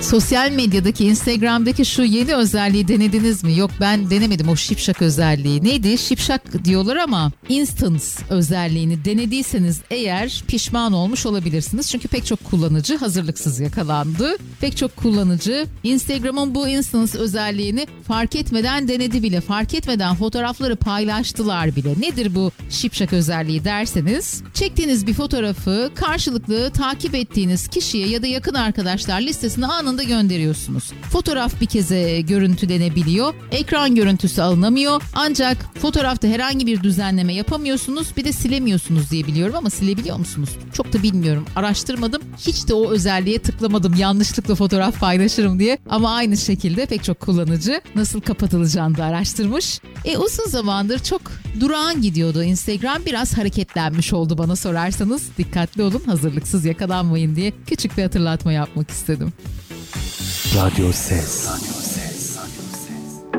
Sosyal medyadaki, Instagram'daki şu yeni özelliği denediniz mi? Yok, ben denemedim o şipşak özelliği. Neydi? Şipşak diyorlar ama Instance özelliğini denediyseniz eğer pişman olmuş olabilirsiniz. Çünkü pek çok kullanıcı hazırlıksız yakalandı. Pek çok kullanıcı Instagram'ın bu Instance özelliğini fark etmeden denedi bile. Fark etmeden fotoğrafları paylaştılar bile. Nedir bu şipşak özelliği derseniz, çektiğiniz bir fotoğrafı karşılıklı takip ettiğiniz kişiye ya da yakın arkadaşlar listesine anında gönderiyorsunuz. Fotoğraf bir keze görüntülenebiliyor. Ekran görüntüsü alınamıyor. Ancak fotoğrafta herhangi bir düzenleme yapamıyorsunuz. Bir de silemiyorsunuz diye biliyorum ama silebiliyor musunuz? Çok da bilmiyorum. Araştırmadım. Hiç de o özelliğe tıklamadım. Yanlışlıkla fotoğraf paylaşırım diye. Ama aynı şekilde pek çok kullanıcı nasıl kapatılacağını da araştırmış. Uzun zamandır çok durağan gidiyordu Instagram. Biraz hareketlenmiş oldu bana sorarsanız. Dikkatli olun, hazırlıksız yakalanmayın diye küçük bir hatırlatma yapmak istedim. Radyo Ses.